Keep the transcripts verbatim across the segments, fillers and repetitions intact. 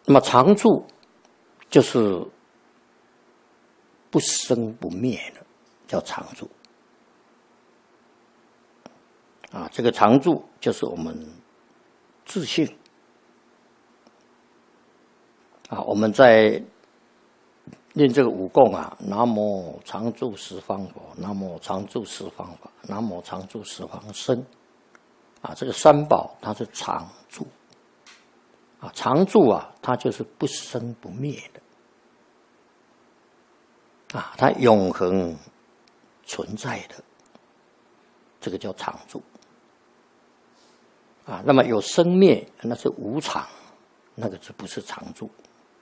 那么常住就是不生不灭的，叫常住。啊，这个常住就是我们自信。啊，我们在念这个五供啊，南无常住十方佛，南无常住十方法，南无常住十方身。啊，这个三宝它是常住。啊，常住啊，它就是不生不灭的。啊，它永恒存在的，这个叫常住。啊，那么有生灭，那是无常，那个就不是常住。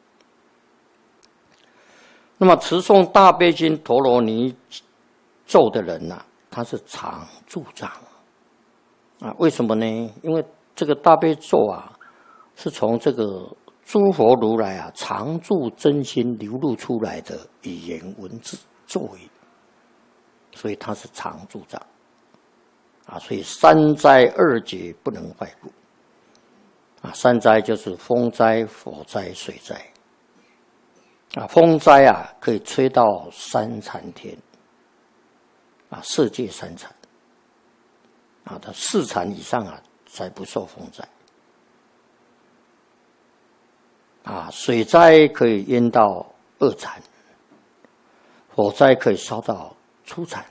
那么持诵大悲经陀罗尼咒的人呐、啊，他是常住藏。啊，为什么呢？因为这个大悲咒啊，是从这个诸佛如来啊常住真心流露出来的语言文字咒语，所以它是常住藏。啊，所以三灾二劫不能坏故。啊，三灾就是风灾、火灾、水灾。啊，风灾啊可以吹到三禅天，啊，色界三禅，啊，到四禅以上啊才不受风灾。啊，水灾可以淹到二禅，火灾可以烧到初禅。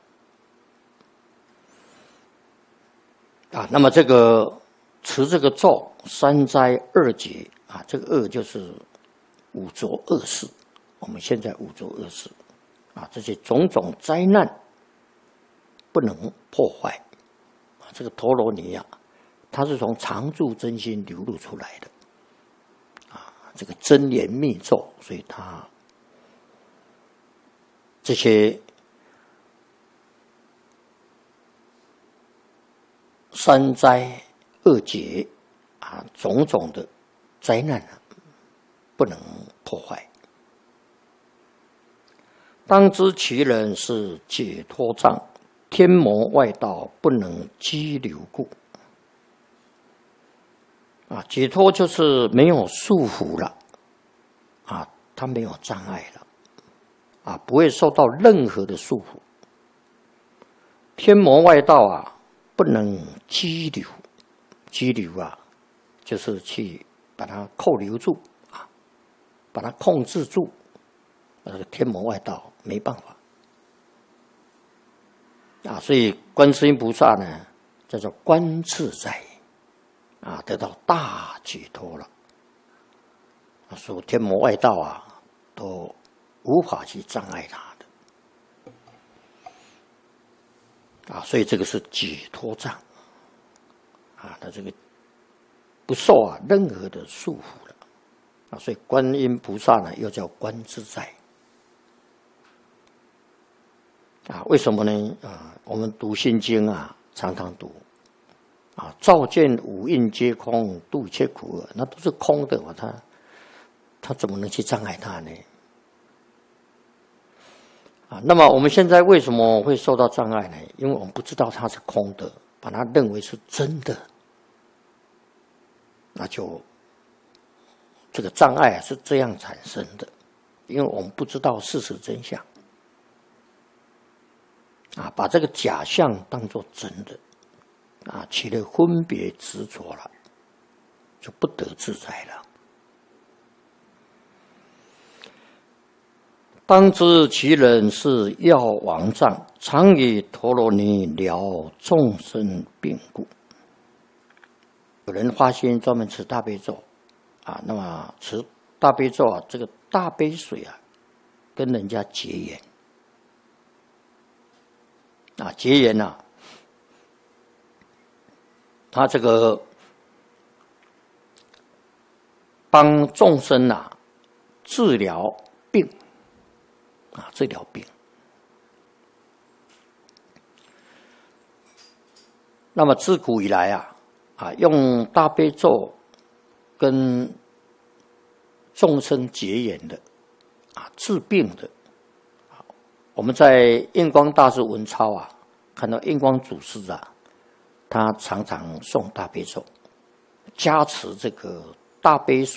啊，那么这个持这个咒三灾二劫啊，这个二就是五浊恶世，我们现在五浊恶世啊，这些种种灾难不能破坏啊。这个陀罗尼啊，它是从常住真心流露出来的啊，这个真言密咒，所以它这些三灾二劫啊，种种的灾难啊，不能破坏。当知其人是解脱障，天魔外道不能激流故。啊，解脱就是没有束缚了，啊，他没有障碍了，啊，不会受到任何的束缚。天魔外道啊，不能激流，激流啊，就是去把它扣留住啊，把它控制住。那个天魔外道没办法啊，所以观世音菩萨呢，叫做观自在啊，得到大解脱了。啊，所以天魔外道啊，都无法去障碍他的啊，所以这个是解脱障啊，他这个不受啊任何的束缚了啊，所以观音菩萨呢，又叫观自在。啊，为什么呢？啊，我们读心经啊，常常读啊，照见五蕴皆空，度一切苦厄，那都是空的嘛，他他怎么能去障碍他呢？啊，那么我们现在为什么会受到障碍呢？因为我们不知道它是空的，把它认为是真的，那就这个障碍是这样产生的，因为我们不知道事实真相。啊，把这个假象当作真的，啊，起了分别执着了，就不得自在了。当知其人是药王藏，常以陀罗尼疗众生病故。有人发心专门持大悲咒，啊，那么持大悲咒啊，这个大悲水啊，跟人家结缘。啊，结缘呐、啊，他这个帮众生呐、啊、治疗病啊，治疗病。那么自古以来啊，啊用大悲咒跟众生结缘的啊，治病的。我们在印光大师文钞啊，看到印光祖师啊，他常常诵大悲咒，加持这个大悲水